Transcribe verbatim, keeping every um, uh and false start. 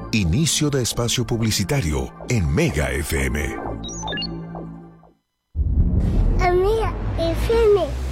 Inicio de espacio publicitario en Mega F M. Amiga F M.